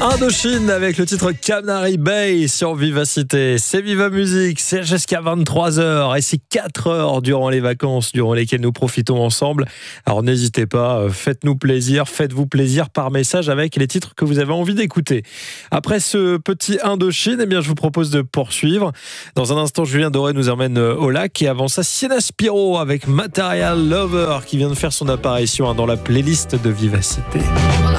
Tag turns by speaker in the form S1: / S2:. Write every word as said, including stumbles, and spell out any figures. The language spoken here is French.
S1: Indochine avec le titre Canary Bay sur Vivacité. C'est Viva Musique, c'est jusqu'à vingt-trois heures et c'est quatre heures durant les vacances durant lesquelles nous profitons ensemble. Alors n'hésitez pas, faites-nous plaisir, faites-vous plaisir par message avec les titres que vous avez envie d'écouter. Après ce petit Indochine, eh bien je vous propose de poursuivre. Dans un instant, Julien Doré nous emmène au lac et avant ça, Sienna Spiro avec Material Lover qui vient de faire son apparition dans la playlist de Vivacité.